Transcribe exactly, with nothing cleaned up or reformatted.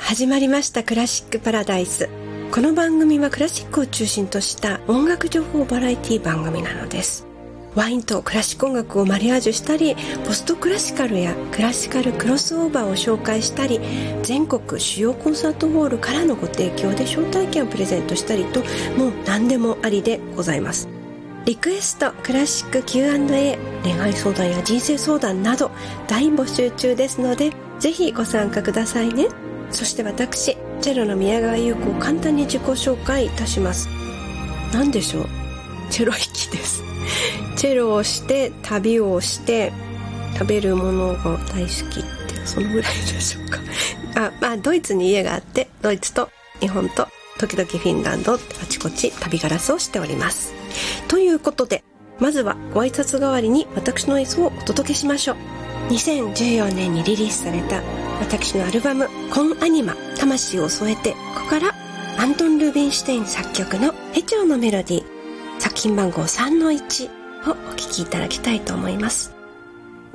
始まりましたクラシックパラダイス。この番組はクラシックを中心とした音楽情報バラエティ番組なのです。ワインとクラシック音楽をマリアージュしたり、ポストクラシカルやクラシカルクロスオーバーを紹介したり、全国主要コンサートホールからのご提供で招待券をプレゼントしたりと、もう何でもありでございます。リクエスト、クラシック キューアンドエー、恋愛相談や人生相談など大募集中ですので、ぜひご参加くださいね。そして私、チェロの宮川優子を簡単に自己紹介いたします。何でしょう、チェロ弾きです。チェロをして旅をして食べるものが大好きって、そのぐらいでしょうか。あ、まあドイツに家があって、ドイツと日本と時々フィンランドってあちこち旅ガラスをしております。ということで、まずはご挨拶代わりに私の演奏をお届けしましょう。にせんじゅうよねんにリリースされた私のアルバムコンアニマ、魂を添えて、ここからアントン・ルーベンシュテイン作曲のヘチョウのメロディー、作品番号 さんのいち をお聴きいただきたいと思います。